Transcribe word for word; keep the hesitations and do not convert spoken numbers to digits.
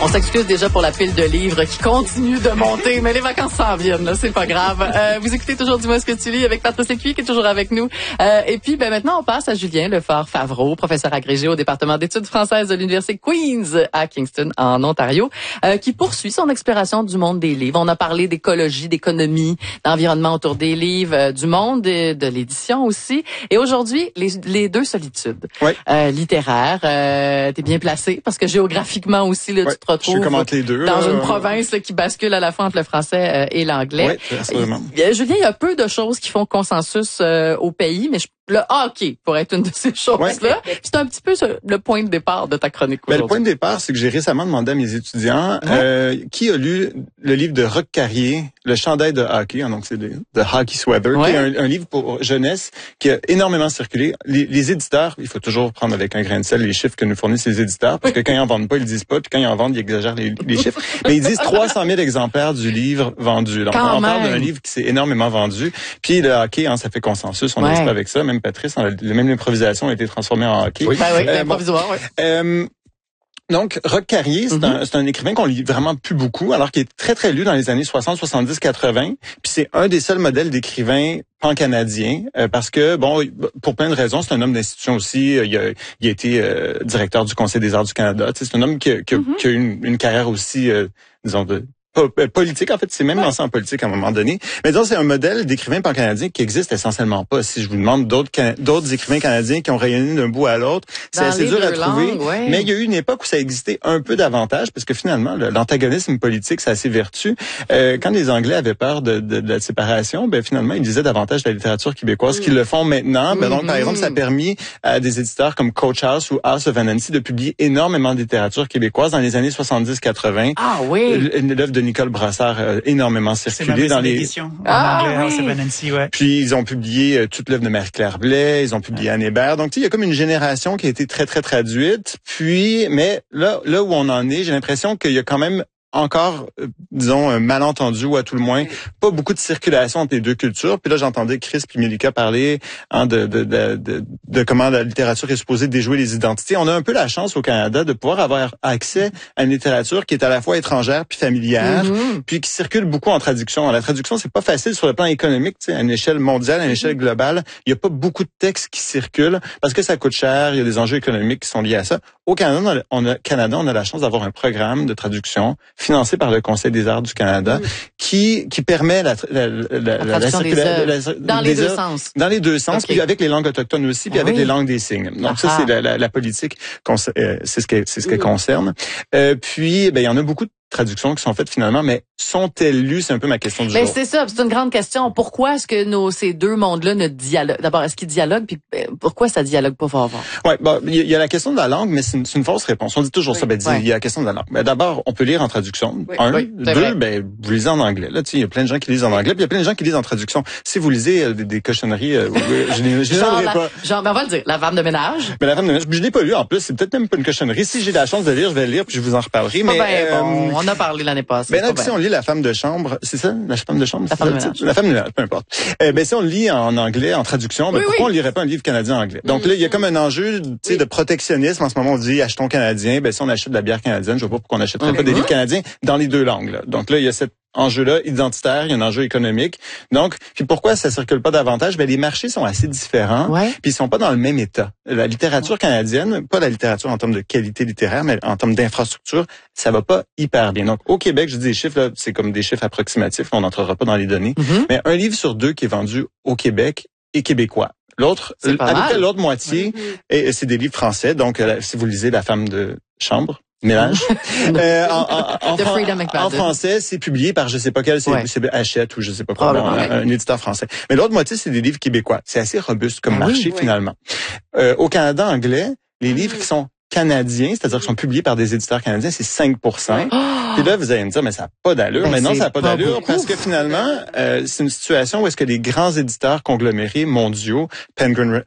On s'excuse déjà pour la pile de livres qui continue de monter, mais les vacances s'en viennent, là, c'est pas grave. Euh, vous écoutez toujours Dis-moi ce que tu lis avec Patrice Lécuyer qui est toujours avec nous. Euh, et puis, ben maintenant, on passe à Julien Lefort-Favreau, professeur agrégé au département d'études françaises de l'Université Queen's à Kingston, en Ontario, euh, qui poursuit son exploration du monde des livres. On a parlé d'écologie, d'économie, d'environnement autour des livres, euh, du monde de, de l'édition aussi. Et aujourd'hui, les, les deux solitudes. Oui. Euh, littéraire, euh, t'es bien placé parce que géographiquement aussi, là, oui, tu te retrouves les deux, dans là, une euh... province là, qui bascule à la fois entre le français euh, et l'anglais. Oui, absolument. Euh, Julien, il y a peu de choses qui font consensus euh, au pays, mais je le hockey pourrait être une de ces choses-là. Ouais. C'est un petit peu le point de départ de ta chronique aujourd'hui. Ben, le point de départ, c'est que j'ai récemment demandé à mes étudiants ouais. euh, qui a lu le livre de Roch Carrier, Le chandail de hockey, donc c'est de, de Hockey Sweater, ouais. qui est un, un livre pour jeunesse qui a énormément circulé. Les, les éditeurs, il faut toujours prendre avec un grain de sel les chiffres que nous fournissent les éditeurs, parce que quand ils en vendent pas, ils le disent pas, puis quand ils en vendent, ils exagèrent les, les chiffres. Mais ils disent trois cent mille exemplaires du livre vendu. Donc quand on même. parle d'un livre qui s'est énormément vendu. Puis le hockey, hein, ça fait consensus, on ouais. reste pas avec ça. Même Patrice, même l'improvisation a été transformée en hockey. Oui, ben oui, euh, l'improvisoire, bon, oui. Euh, Donc, Roch Carrier, c'est, mm-hmm. un, c'est un écrivain qu'on lit vraiment plus beaucoup, alors qu'il est très, très lu dans les années soixante, soixante-dix, quatre-vingts. Puis c'est un des seuls modèles d'écrivain pan-canadien, euh, parce que, bon, pour plein de raisons, c'est un homme d'institution aussi. Il a, il a été euh, directeur du Conseil des arts du Canada. Tu sais, c'est un homme qui a, qui a, mm-hmm. qui a une, une carrière aussi, euh, disons, de... politique, en fait, c'est même lancé en politique à un moment donné. Mais donc, c'est un modèle d'écrivain pan-canadien qui existe essentiellement pas. Si je vous demande d'autres d'autres écrivains canadiens qui ont rayonné d'un bout à l'autre, c'est dans assez dur à trouver. Langues, ouais. Mais il y a eu une époque où ça existait un peu davantage, parce que finalement, l'antagonisme politique, c'est assez vertu. Euh, quand les Anglais avaient peur de, de, de la séparation, ben finalement, ils disaient davantage de la littérature québécoise, mm. qu'ils le font maintenant. Ben, donc, mm-hmm. par exemple, ça a permis à des éditeurs comme Coach House ou House of Anansi de publier énormément de littérature québécoise dans les années soixante-dix quatre-vingts. Ah oui! L'œuvre de Nicole Brassard a énormément circulé dans les éditions en ah, anglais, oui. House of Anansi, ouais. Puis ils ont publié euh, toute l'œuvre de Marie-Claire Blais, ils ont publié Anne Hébert. Donc tu sais, il y a comme une génération qui a été très très traduite. Puis mais là là où on en est, j'ai l'impression qu'il y a quand même encore, euh, disons, un malentendu ou à tout le moins, pas beaucoup de circulation entre les deux cultures. Puis là, j'entendais Chris puis Mélika parler hein, de, de, de, de, de comment la littérature est supposée déjouer les identités. On a un peu la chance au Canada de pouvoir avoir accès à une littérature qui est à la fois étrangère puis familière, mm-hmm. puis qui circule beaucoup en traduction. La traduction, c'est pas facile sur le plan économique, tu sais, à une échelle mondiale, à une échelle globale. Il y a pas beaucoup de textes qui circulent parce que ça coûte cher, il y a des enjeux économiques qui sont liés à ça. Au Canada, on a, Canada, on a la chance d'avoir un programme de traduction financé par le Conseil des arts du Canada, mmh. qui qui permet la la la, la, la, la circulation dans les deux sens. Dans les deux sens, okay. Puis avec les langues autochtones aussi, puis ah, avec oui. les langues des signes. Donc ah, ça c'est la, la, la politique, euh, c'est ce qu'elle c'est ce qu'elle mmh. concerne. Euh, puis ben il y en a beaucoup de traductions qui sont faites finalement, mais sont-elles lues? C'est un peu ma question du mais jour. C'est ça, c'est une grande question. Pourquoi est-ce que nos ces deux mondes-là ne dialoguent? D'abord, est-ce qu'ils dialoguent? Puis pourquoi ça dialogue pas fort fort? Ouais, bon, il y a la question de la langue, mais c'est une, c'est une fausse réponse. On dit toujours oui. ça, ben il ouais. y a la question de la langue. Ben, d'abord, on peut lire en traduction. Oui. Un, oui, deux, vrai. ben vous lisez en anglais. Là, tu sais, il y a plein de gens qui lisent en anglais, puis il y a plein de gens qui lisent en traduction. Si vous lisez euh, des, des cochonneries, euh, je n'ai genre, pas. Genre, ben on va le dire, la femme de ménage. Ben la femme de ménage, je l'ai pas lu en plus. C'est peut-être même pas une cochonnerie. Si j'ai la chance de lire, je vais le lire, puis je vous en reparlerai. Mais ben, euh, bon, on a parlé l'année passée. Ben là, si on lit La femme de chambre, c'est ça, La femme de chambre, la femme de ménage. La femme de ménage, peu importe. Euh, ben si on le lit en anglais, en traduction, ben oui, pourquoi oui. on lirait pas un livre canadien en anglais? Donc mmh. là, il y a comme un enjeu, tu sais, oui. de protectionnisme. En ce moment, on dit achetons canadien. Ben si on achète de la bière canadienne, je vois pas pourquoi on n'achèterait mmh. pas des livres canadiens dans les deux langues. Là. Donc là, il y a cet enjeu-là identitaire, il y a un enjeu économique. Donc, puis pourquoi ça circule pas davantage? Ben les marchés sont assez différents, ouais. puis ils sont pas dans le même état. La littérature canadienne, pas la littérature en termes de qualité littéraire, mais en termes d'infrastructure, ça va pas hyper bien. Donc au Québec, je dis des chiffres là, c'est comme des chiffres approximatifs, on n'entrera pas dans les données, mm-hmm. mais un livre sur deux qui est vendu au Québec est québécois. L'autre, à peu près l'autre moitié, mm-hmm. et c'est des livres français. Donc euh, si vous lisez La femme de chambre, ménage. euh, en, en, en, en français, c'est publié par je sais pas quel, c'est, ouais. c'est Hachette ou je sais pas quoi, bon, un, un éditeur français. Mais l'autre moitié, c'est des livres québécois. C'est assez robuste comme ah, marché oui, finalement. Oui. Euh, au Canada anglais, les mmh. livres qui sont canadiens, c'est-à-dire qui sont publiés par des éditeurs canadiens, c'est cinq pour cent. Oh! Puis là, vous allez me dire, mais ça n'a pas d'allure. Ben, mais non, ça n'a pas, pas d'allure beaucoup. Parce que finalement, euh, c'est une situation où est-ce que les grands éditeurs conglomérés mondiaux, Penguin,